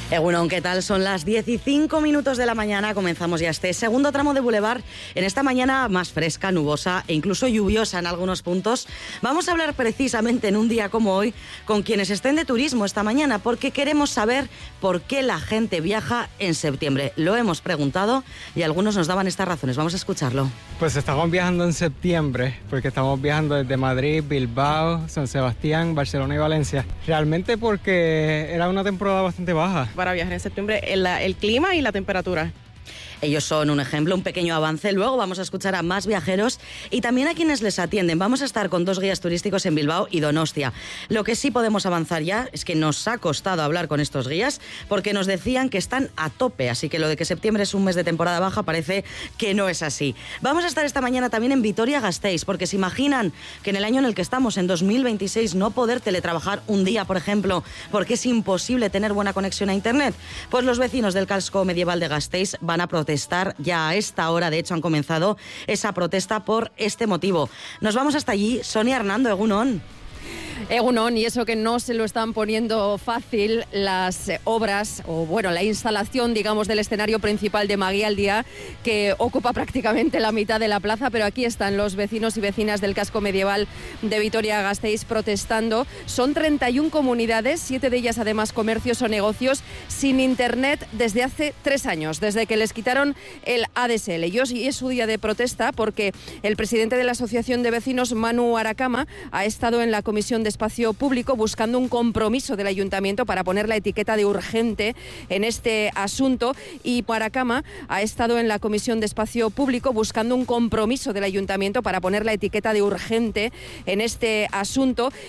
Egunon, ¿qué tal? Son las 15:05 de la mañana. Comenzamos ya este segundo tramo de Boulevard. En esta mañana más fresca, nubosa e incluso lluviosa en algunos puntos. Vamos a hablar precisamente en un día como hoy con quienes estén de turismo esta mañana, porque queremos saber por qué la gente viaja en septiembre. Lo hemos preguntado y algunos nos daban estas razones. Vamos a escucharlo. Pues estamos viajando en septiembre porque estamos viajando desde Madrid, Bilbao, San Sebastián, Barcelona y Valencia. Realmente porque era una temporada bastante baja. Para viajar en septiembre, el clima y la temperatura. Ellos son un ejemplo, un pequeño avance. Luego vamos a escuchar a más viajeros y también a quienes les atienden. Vamos a estar con 2 guías turísticos en Bilbao y Donostia. Lo que sí podemos avanzar ya es que nos ha costado hablar con estos guías porque nos decían que están a tope. Así que lo de que septiembre es un mes de temporada baja parece que no es así. Vamos a estar esta mañana también en Vitoria-Gasteiz, porque se imaginan que en el año en el que estamos, en 2026, no poder teletrabajar un día, por ejemplo, porque es imposible tener buena conexión a Internet. Pues los vecinos del casco medieval de Gasteiz van a protestar ya a esta hora. De hecho, han comenzado esa protesta por este motivo. Nos vamos hasta allí. Sonia Hernando, egunon. Egunon, y eso que no se lo están poniendo fácil las obras, o bueno, la instalación, digamos, del escenario principal de Magia al Día, que ocupa prácticamente la mitad de la plaza, pero aquí están los vecinos y vecinas del casco medieval de Vitoria-Gasteiz protestando. Son 31 comunidades, 7 de ellas además comercios o negocios, sin internet desde hace 3 años, desde que les quitaron el ADSL. Y hoy es su día de protesta porque el presidente de la Asociación de Vecinos, Manu Aracama, ha estado en la Comisión de Espacio Público buscando un compromiso del Ayuntamiento para poner la etiqueta de urgente en este asunto, y Aracama ha estado en la Comisión de Espacio Público buscando un compromiso del Ayuntamiento para poner la etiqueta de urgente en este asunto,